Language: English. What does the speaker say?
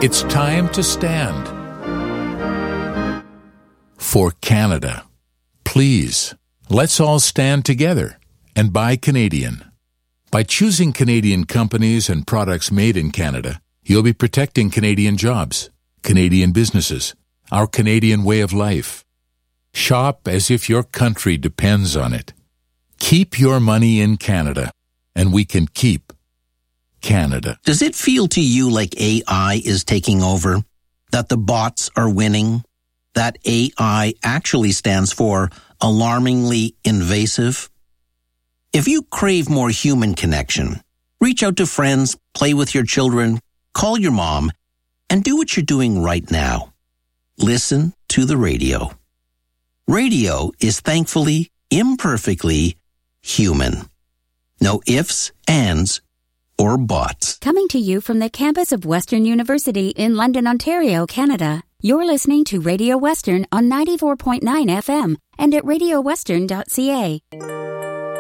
It's time to stand for Canada. Please, let's all stand together and buy Canadian. By choosing Canadian companies and products made in Canada, you'll be protecting Canadian jobs, Canadian businesses, our Canadian way of life. Shop as if your country depends on it. Keep your money in Canada, and we can keep Canada. Does it feel to you like AI is taking over? That the bots are winning? That AI actually stands for alarmingly invasive? If you crave more human connection, reach out to friends, play with your children, call your mom, and do what you're doing right now. Listen to the radio. Radio is thankfully, imperfectly human. No ifs, ands, or bots. Coming to you from the campus of Western University in London, Ontario, Canada. You're listening to Radio Western on 94.9 FM and at radiowestern.ca.